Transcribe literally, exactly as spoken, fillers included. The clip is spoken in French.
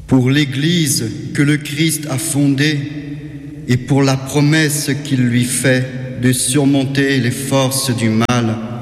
pour l'Église que le Christ a fondée et pour la promesse qu'il lui fait de surmonter les forces du mal